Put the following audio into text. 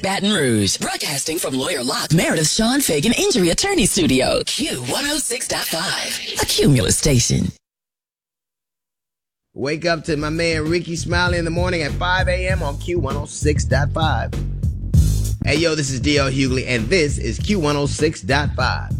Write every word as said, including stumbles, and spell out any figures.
Baton Rouge. Broadcasting from Lawyer Lock, Meredith Sean Fagan Injury Attorney Studio. Q one oh six point five. A Cumulus station. Wake up to my man Ricky Smiley in the morning at five a.m. on Q one oh six point five. Hey, yo, this is D L Hughley, and this is Q one oh six point five.